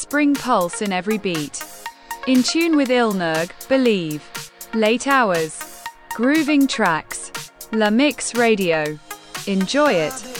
spring pulse in every beat. In tune with Ilnerg, Believe. Late hours. Grooving tracks. La Mix Radio. Enjoy it.